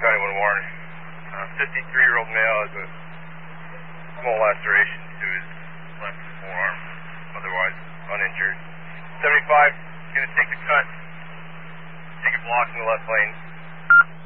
County 1 Warren. 53-year-old male has a small laceration to his left forearm, otherwise uninjured. 75 is going to take the cut, take a block in the left lane.